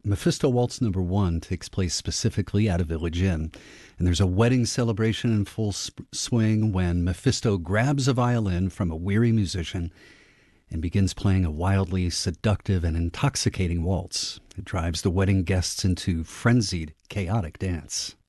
Mephisto Waltz number 1 takes place specifically at a village inn, and there's a wedding celebration in full swing when Mephisto grabs a violin from a weary musician and begins playing a wildly seductive and intoxicating waltz. It drives the wedding guests into frenzied, chaotic dance.